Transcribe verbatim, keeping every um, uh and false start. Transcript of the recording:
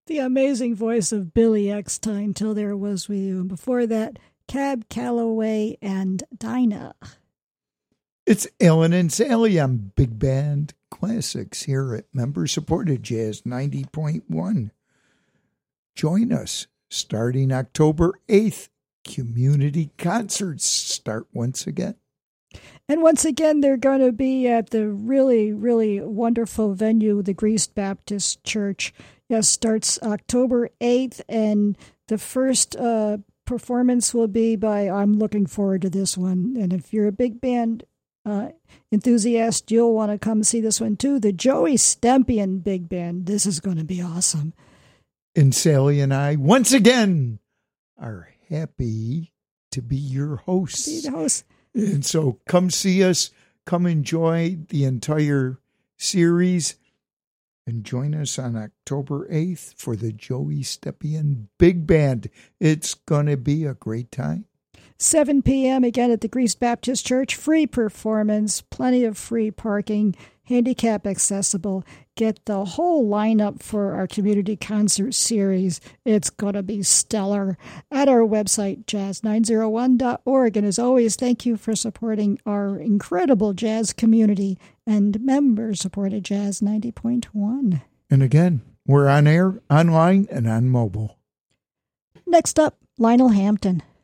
The amazing voice of Billy Eckstein, Till There Was With You. And before that, Cab Calloway and Dinah. It's Ellen and Sally on Big Band Classics here at member-supported Jazz ninety point one. Join us starting October eighth. Community concerts start once again. And once again, they're going to be at the really, really wonderful venue, the Greased Baptist Church. Yes, starts October eighth, and the first uh, performance will be by, I'm looking forward to this one, and if you're a big band uh, enthusiast, you'll want to come see this one too, the Joey Stempian Big Band. This is going to be awesome. And Sally and I, once again, are happy to be your hosts. Be the host. And so come see us, come enjoy the entire series, and join us on October eighth for the Joey Stempian Big Band. It's going to be a great time. seven p.m. again at the Greased Baptist Church. Free performance, plenty of free parking, handicap accessible. Get the whole lineup for our community concert series. It's going to be stellar. At our website, jazz nine oh one dot org. And as always, thank you for supporting our incredible jazz community and member-supported Jazz ninety point one. And again, we're on air, online, and on mobile. Next up, Lionel Hampton.